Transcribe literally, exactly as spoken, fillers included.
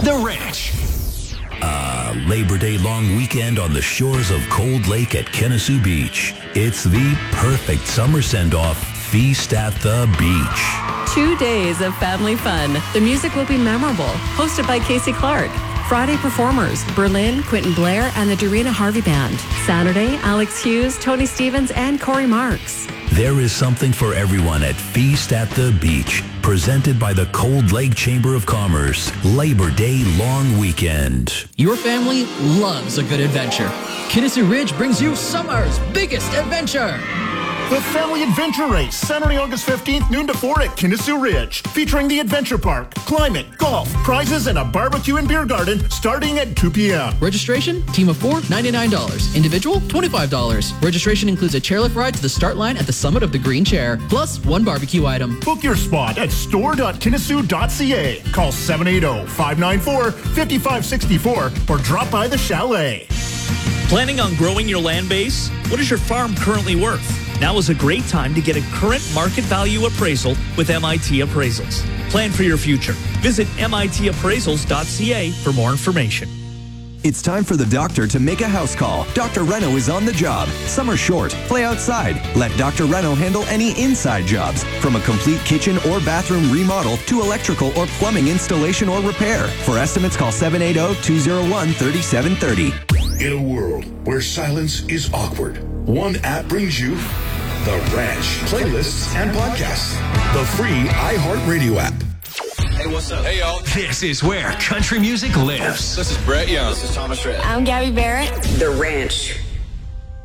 The Ranch. Uh, Labor Day long weekend on the shores of Cold Lake at Kennesaw Beach. It's the perfect summer send-off feast at the beach. Two days of family fun. The music will be memorable. Hosted by Casey Clark. Friday performers, Berlin, Quentin Blair, and the Dorina Harvey Band. Saturday, Alex Hughes, Tony Stevens, and Corey Marks. There is something for everyone at Feast at the Beach, presented by the Cold Lake Chamber of Commerce. Labor Day long weekend. Your family loves a good adventure. Kennesaw Ridge brings you summer's biggest adventure. The Family Adventure Race, Saturday, August fifteenth, noon to four at Kennesaw Ridge, featuring the Adventure Park, climate, golf, prizes, and a barbecue and beer garden starting at two p.m. Registration, team of four, ninety-nine dollars. Individual, twenty-five dollars. Registration includes a chairlift ride to the start line at the summit of the green chair, plus one barbecue item. Book your spot at store dot kennesaw dot c a. Call seven eight zero, five nine four, five five six four or drop by the chalet. Planning on growing your land base? What is your farm currently worth? Now is a great time to get a current market value appraisal with M I T Appraisals. Plan for your future. Visit M I T appraisals dot c a for more information. It's time for the doctor to make a house call. Doctor Reno is on the job. Summer short. Play outside. Let Doctor Reno handle any inside jobs, from a complete kitchen or bathroom remodel to electrical or plumbing installation or repair. For estimates, call seven eight zero, two zero one, three seven three zero. In a world where silence is awkward, one app brings you The Ranch, playlists and podcasts. The free iHeartRadio app. Hey, what's up? Hey, y'all. This is where country music lives. This is Brett Young. This is Thomas Rhett. I'm Gabby Barrett. The Ranch.